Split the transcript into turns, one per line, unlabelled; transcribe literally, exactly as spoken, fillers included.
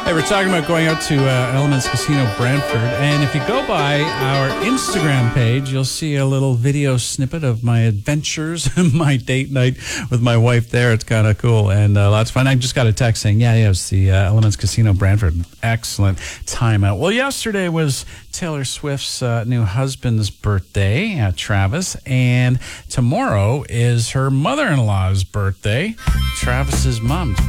Hey, we're talking about going out to uh, Elements Casino Brantford, and if you go by our Instagram page, you'll see a little video snippet of my adventures, my date night with my wife there. It's kind of cool and uh, lots of fun. I just got a text saying, yeah, yeah, it was the uh, Elements Casino Brantford. Excellent time out. Well, yesterday was Taylor Swift's uh, new husband's birthday, uh, Travis, and tomorrow is her mother-in-law's birthday, Travis's mom.